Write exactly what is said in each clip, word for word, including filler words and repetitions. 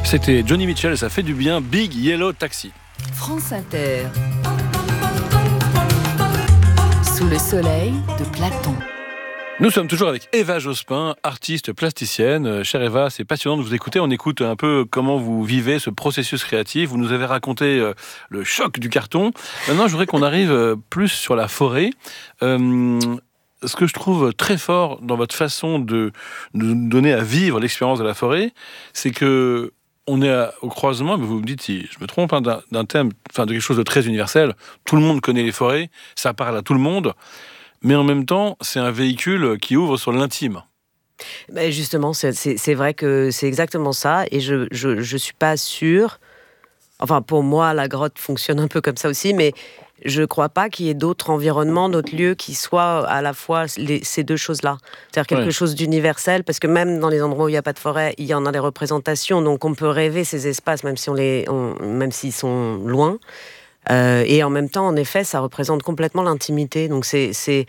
C'était Johnny Mitchell, ça fait du bien, Big Yellow Taxi. France Inter. Sous le soleil de Platon. Nous sommes toujours avec Eva Jospin, artiste plasticienne. Chère Eva, c'est passionnant de vous écouter. On écoute un peu comment vous vivez ce processus créatif. Vous nous avez raconté le choc du carton. Maintenant, je voudrais qu'on arrive plus sur la forêt. Euh, ce que je trouve très fort dans votre façon de, de nous donner à vivre l'expérience de la forêt, c'est que on est à, au croisement, mais vous me dites si je me trompe, hein, d'un, d'un thème, enfin de quelque chose de très universel. Tout le monde connaît les forêts, ça parle à tout le monde, mais en même temps, c'est un véhicule qui ouvre sur l'intime. Ben justement, c'est, c'est, c'est vrai que c'est exactement ça, et je, je, je suis pas sûre. Enfin, pour moi, la grotte fonctionne un peu comme ça aussi, mais je crois pas qu'il y ait d'autres environnements, d'autres lieux qui soient à la fois les, ces deux choses-là. C'est-à-dire quelque ouais. chose d'universel, parce que même dans les endroits où il n'y a pas de forêt, il y en a des représentations, donc on peut rêver ces espaces, même si on les, on, même s'ils sont loin. Euh, et en même temps, en effet, ça représente complètement l'intimité. Donc c'est, c'est,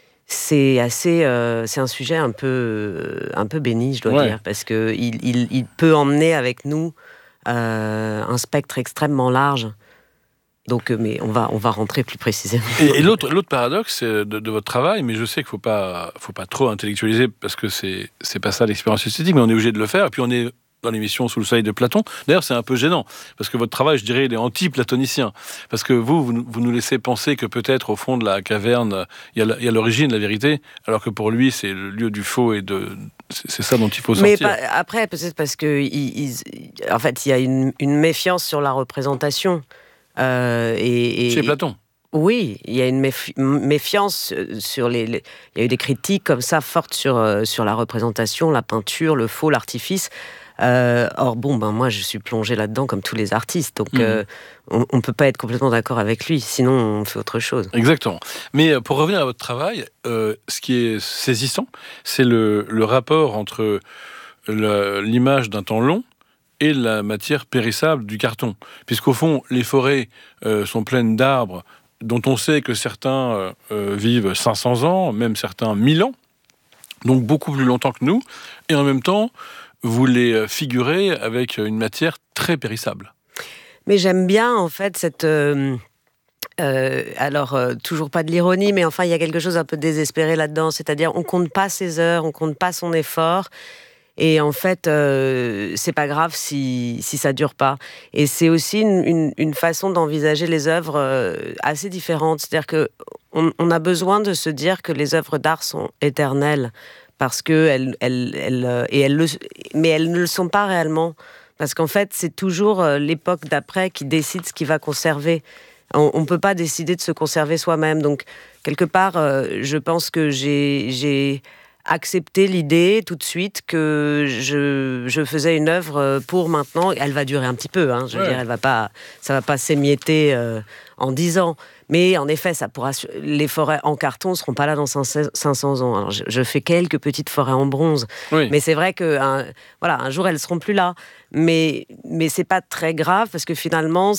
c'est assez, euh, c'est un sujet un peu, un peu béni, je dois ouais. dire, parce que il, il, il peut emmener avec nous euh, un spectre extrêmement large. Donc, mais on va, on va rentrer plus précisément. Et, et l'autre, l'autre paradoxe de, de votre travail, mais je sais qu'il ne faut pas, faut pas trop intellectualiser parce que c'est, c'est pas ça l'expérience esthétique, mais on est obligé de le faire. Et puis on est dans l'émission Sous le soleil de Platon. D'ailleurs, c'est un peu gênant parce que votre travail, je dirais, il est anti-platonicien. Parce que vous, vous, vous nous laissez penser que peut-être au fond de la caverne, il y a, la, il y a l'origine, la vérité, alors que pour lui, c'est le lieu du faux et de. C'est, c'est ça dont il faut sortir. Mais pas, après, peut-être parce que, il, il, en fait, il y a une, une méfiance sur la représentation. Euh, et, et, Chez Platon. Oui, il y a une méfi- méfiance sur les, les... Il y a eu des critiques comme ça fortes sur, euh, sur la représentation, la peinture, le faux, l'artifice. Euh, or, bon, ben, moi, je suis plongée là-dedans comme tous les artistes. Donc, mmh. euh, on ne peut pas être complètement d'accord avec lui. Sinon, on fait autre chose. Exactement. Mais pour revenir à votre travail, euh, ce qui est saisissant, c'est le, le rapport entre le, l'image d'un temps long et la matière périssable du carton. Puisqu'au fond, les forêts euh, sont pleines d'arbres dont on sait que certains euh, vivent cinq cents ans, même certains mille ans, donc beaucoup plus longtemps que nous, et en même temps, vous les figurez avec une matière très périssable. Mais j'aime bien, en fait, cette... Euh... Euh, alors, euh, toujours pas de l'ironie, mais enfin, il y a quelque chose un peu désespéré là-dedans. C'est-à-dire, on compte pas ses heures, on compte pas son effort. Et en fait, euh, c'est pas grave si, si ça dure pas. Et c'est aussi une, une, une façon d'envisager les œuvres euh, assez différente. C'est-à-dire qu'on on a besoin de se dire que les œuvres d'art sont éternelles. Parce que elles, elles, elles, et elles le, mais elles ne le sont pas réellement. Parce qu'en fait, c'est toujours l'époque d'après qui décide ce qui va conserver. On ne peut pas décider de se conserver soi-même. Donc, quelque part, euh, je pense que j'ai... j'ai accepter l'idée tout de suite que je, je faisais une œuvre pour maintenant. Elle va durer un petit peu, hein, je veux ouais. dire, elle va pas, ça va pas s'émietter euh, en dix ans. Mais en effet, ça pourra, les forêts en carton ne seront pas là dans cinq cents ans. Alors, je, je fais quelques petites forêts en bronze, oui. mais c'est vrai que un, voilà, un jour elles seront plus là. Mais mais c'est pas très grave parce que finalement,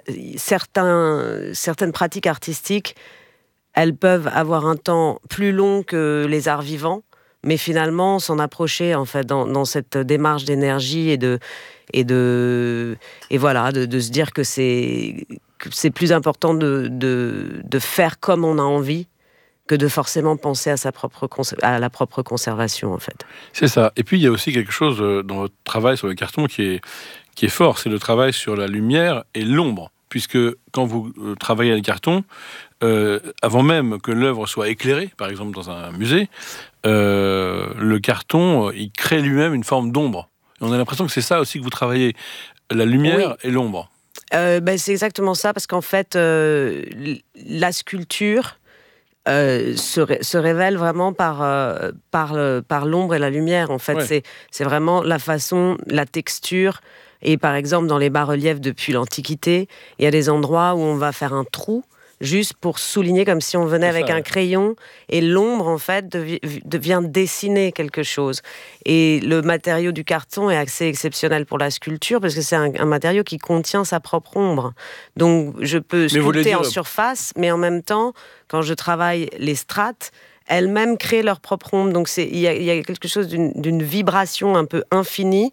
certains, certaines pratiques artistiques, elles peuvent avoir un temps plus long que les arts vivants. Mais finalement, s'en approcher en fait dans, dans cette démarche d'énergie et de et de et voilà de, de se dire que c'est que c'est plus important de, de de faire comme on a envie que de forcément penser à sa propre à la propre conservation en fait. C'est ça. Et puis il y a aussi quelque chose dans votre travail sur le carton qui est qui est fort, c'est le travail sur la lumière et l'ombre. Puisque quand vous travaillez le carton, euh, avant même que l'œuvre soit éclairée, par exemple dans un musée, euh, le carton, il crée lui-même une forme d'ombre. Et on a l'impression que c'est ça aussi que vous travaillez, la lumière oui. et l'ombre. Euh, ben c'est exactement ça, parce qu'en fait, euh, la sculpture euh, se, ré- se révèle vraiment par, euh, par, le, par l'ombre et la lumière. En fait, ouais. c'est, c'est vraiment la façon, la texture. Et par exemple, dans les bas-reliefs depuis l'Antiquité, il y a des endroits où on va faire un trou juste pour souligner comme si on venait c'est avec ça, un ouais. crayon et l'ombre, en fait, devi- devient dessiner quelque chose. Et le matériau du carton est assez exceptionnel pour la sculpture parce que c'est un, un matériau qui contient sa propre ombre. Donc, je peux sculpter dire... en surface, mais en même temps, quand je travaille les strates, elles-mêmes créent leur propre ombre. Donc, il y, y a quelque chose d'une, d'une vibration un peu infinie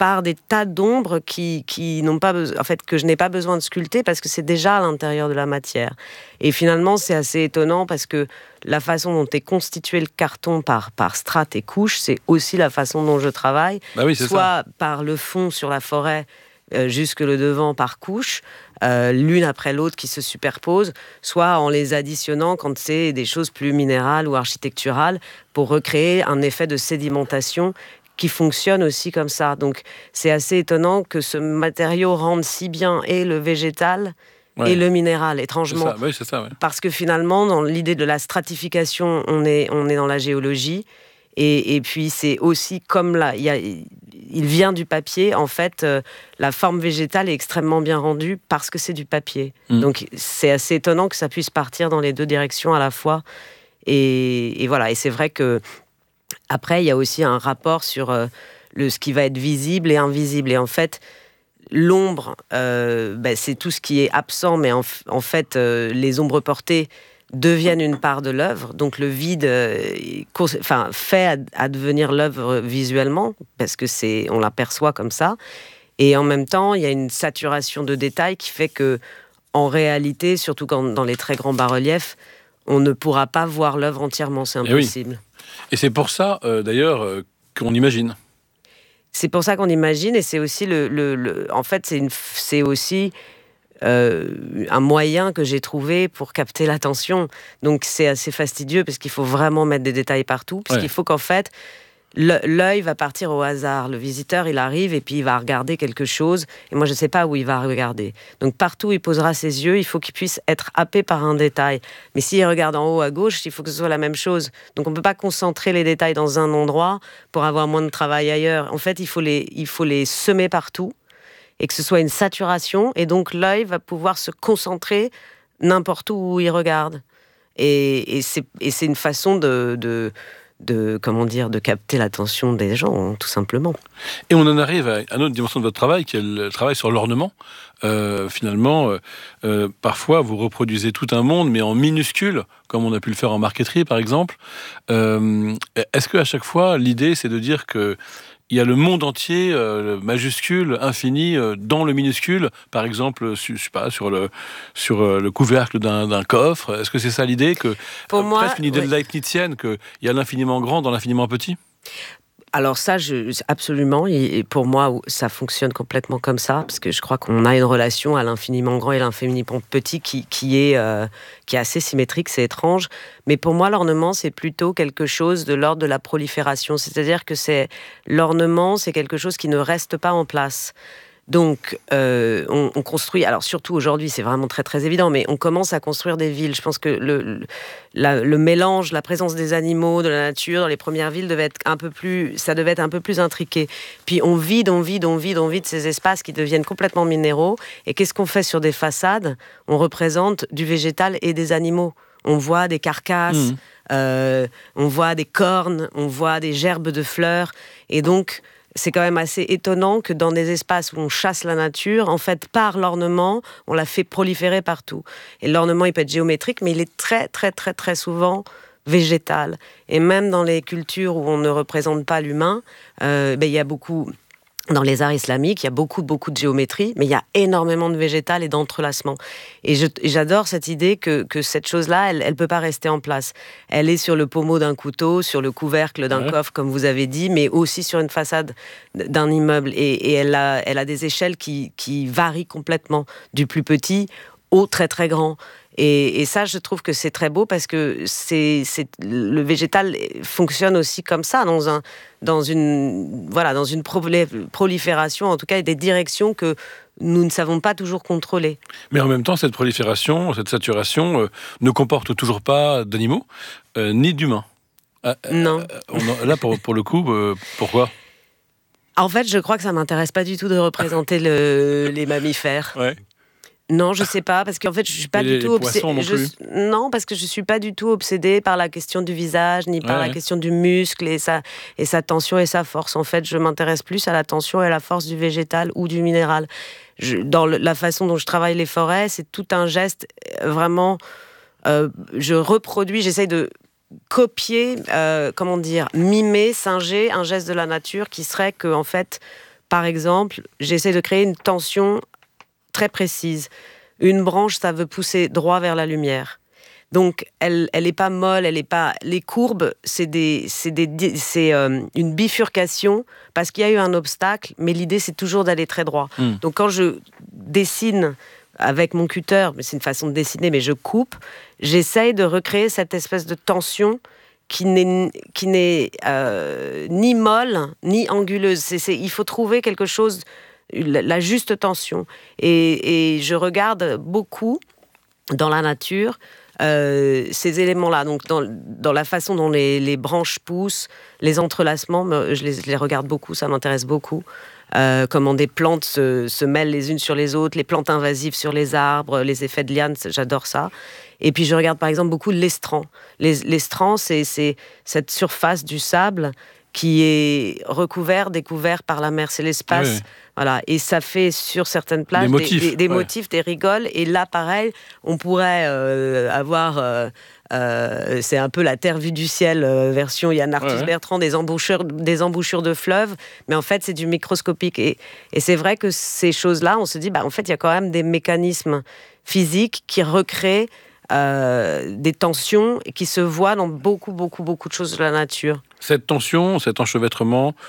par des tas d'ombres qui, qui n'ont pas besoin, en fait, que je n'ai pas besoin de sculpter parce que c'est déjà à l'intérieur de la matière. Et finalement, c'est assez étonnant parce que la façon dont est constitué le carton par, par strates et couches, c'est aussi la façon dont je travaille. Bah oui, c'est soit ça. par le fond sur la forêt, euh, jusque le devant par couches, euh, l'une après l'autre qui se superposent, soit en les additionnant quand c'est des choses plus minérales ou architecturales pour recréer un effet de sédimentation qui fonctionne aussi comme ça. Donc c'est assez étonnant que ce matériau rende si bien et le végétal Ouais. et le minéral, C'est étrangement. ça. Oui, c'est ça. Ouais. Parce que finalement, dans l'idée de la stratification, on est, on est dans la géologie. Et, et puis c'est aussi comme là, il, y a, il vient du papier. En fait, euh, la forme végétale est extrêmement bien rendue parce que c'est du papier. Mm. Donc c'est assez étonnant que ça puisse partir dans les deux directions à la fois. Et, et voilà. Et c'est vrai que après, il y a aussi un rapport sur euh, le, ce qui va être visible et invisible. Et en fait, l'ombre, euh, ben, c'est tout ce qui est absent, mais en, en fait, euh, les ombres portées deviennent une part de l'œuvre. Donc le vide euh, cons- enfin, fait advenir l'œuvre visuellement, parce que c'est, on l'aperçoit comme ça. Et en même temps, il y a une saturation de détails qui fait que, en réalité, surtout quand, dans les très grands bas-reliefs, on ne pourra pas voir l'œuvre entièrement, c'est Eh oui. impossible. Et c'est pour ça, euh, d'ailleurs, euh, qu'on imagine. C'est pour ça qu'on imagine, et c'est aussi le, le, le en fait, c'est, une, c'est aussi euh, un moyen que j'ai trouvé pour capter l'attention. Donc c'est assez fastidieux parce qu'il faut vraiment mettre des détails partout, puisqu'il Ouais. faut qu'en fait l'œil va partir au hasard. Le visiteur, il arrive et puis il va regarder quelque chose, et moi je ne sais pas où il va regarder. Donc partout où il posera ses yeux, il faut qu'il puisse être happé par un détail. Mais s'il regarde en haut à gauche, il faut que ce soit la même chose. Donc on ne peut pas concentrer les détails dans un endroit pour avoir moins de travail ailleurs. En fait, il faut les, il faut les semer partout et que ce soit une saturation, et donc l'œil va pouvoir se concentrer n'importe où il regarde. Et, et, c'est, et c'est une façon de... de de, comment dire, de capter l'attention des gens, tout simplement. Et on en arrive à une autre dimension de votre travail, qui est le travail sur l'ornement. Euh, finalement, euh, euh, parfois, vous reproduisez tout un monde, mais en minuscule, comme on a pu le faire en marqueterie, par exemple. Euh, est-ce qu'à chaque fois, l'idée, c'est de dire que il y a le monde entier, euh, majuscule, infini, euh, dans le minuscule, par exemple, su, je sais pas, sur le, sur euh, le couvercle d'un, d'un coffre. Est-ce que c'est ça l'idée que, Pour euh, moi, presque une idée ouais. de Leibnizienne, qu'il y a l'infiniment grand dans l'infiniment petit? Alors ça, je, absolument. Et pour moi, ça fonctionne complètement comme ça, parce que je crois qu'on a une relation à l'infiniment grand et l'infiniment petit qui, qui, est, euh, qui est assez symétrique, c'est étrange. Mais pour moi, l'ornement, c'est plutôt quelque chose de l'ordre de la prolifération. C'est-à-dire que c'est, l'ornement, c'est quelque chose qui ne reste pas en place. Donc, euh, on, on construit, alors surtout aujourd'hui, c'est vraiment très très évident, mais on commence à construire des villes. Je pense que le, le, la, le mélange, la présence des animaux, de la nature dans les premières villes devait être un peu plus, ça devait être un peu plus intriqué. Puis on vide, on vide, on vide, on vide ces espaces qui deviennent complètement minéraux. Et qu'est-ce qu'on fait sur des façades? On représente du végétal et des animaux. On voit des carcasses, mmh. euh, on voit des cornes, on voit des gerbes de fleurs. Et donc, c'est quand même assez étonnant que dans des espaces où on chasse la nature, en fait, par l'ornement, on la fait proliférer partout. Et l'ornement, il peut être géométrique, mais il est très, très, très, très souvent végétal. Et même dans les cultures où on ne représente pas l'humain, euh, ben, il y a beaucoup... Dans les arts islamiques, il y a beaucoup, beaucoup de géométrie, mais il y a énormément de végétal et d'entrelacement. Et, je, et j'adore cette idée que, que cette chose-là, elle ne peut pas rester en place. Elle est sur le pommeau d'un couteau, sur le couvercle d'un ouais. coffre, comme vous avez dit, mais aussi sur une façade d'un immeuble. Et, et elle, a, elle a des échelles qui, qui varient complètement, du plus petit au très, très grand. Et, et ça, je trouve que c'est très beau parce que c'est, c'est, le végétal fonctionne aussi comme ça, dans, un, dans, une, voilà, dans une prolifération, en tout cas des directions que nous ne savons pas toujours contrôler. Mais en même temps, cette prolifération, cette saturation euh, ne comporte toujours pas d'animaux, euh, ni d'humains. Euh, non. Euh, on, là, pour, pour le coup, euh, pourquoi ? En fait, je crois que ça ne m'intéresse pas du tout de représenter le, les mammifères. Ouais. Non, je sais pas, parce qu'en fait, je suis pas et du tout obsédée. Non, je... non, parce que je suis pas du tout obsédée par la question du visage, ni par ouais, la ouais. question du muscle et sa et sa tension et sa force. En fait, je m'intéresse plus à la tension et à la force du végétal ou du minéral. Je, dans le, la façon dont je travaille les forêts, c'est tout un geste vraiment. Euh, je reproduis, j'essaye de copier, euh, comment dire, mimer, singer un geste de la nature qui serait que, en fait, par exemple, j'essaie de créer une tension très précise. Une branche, ça veut pousser droit vers la lumière. Donc, elle elle est pas molle, elle est pas. Les courbes, c'est des, c'est des, c'est euh, une bifurcation parce qu'il y a eu un obstacle, mais l'idée c'est toujours d'aller très droit. Mm. Donc, quand je dessine avec mon cutter, mais c'est une façon de dessiner, mais je coupe, j'essaye de recréer cette espèce de tension qui n'est qui n'est euh, ni molle ni anguleuse. C'est, c'est, il faut trouver quelque chose, la, la juste tension. Et, et je regarde beaucoup dans la nature. Euh, ces éléments-là, donc dans, dans la façon dont les, les branches poussent, les entrelacements, je les, je les regarde beaucoup, ça m'intéresse beaucoup. Euh, comment des plantes se, se mêlent les unes sur les autres, les plantes invasives sur les arbres, les effets de lianes, j'adore ça. Et puis je regarde par exemple beaucoup l'estran. Les, l'estran, c'est, c'est cette surface du sable qui est recouvert, découvert par la mer, c'est l'espace. Oui, oui. Voilà. Et ça fait sur certaines plages des motifs, des, des, des, ouais. motifs, des rigoles. Et là, pareil, on pourrait euh, avoir... Euh, euh, c'est un peu la terre vue du ciel, euh, version Yann Arthus ouais, ouais. Bertrand, des embouchures, des embouchures de fleuves. Mais en fait, c'est du microscopique. Et, et c'est vrai que ces choses-là, on se dit, bah, en fait, il y a quand même des mécanismes physiques qui recréent Euh, des tensions qui se voient dans beaucoup, beaucoup, beaucoup de choses de la nature. Cette tension, cet enchevêtrement,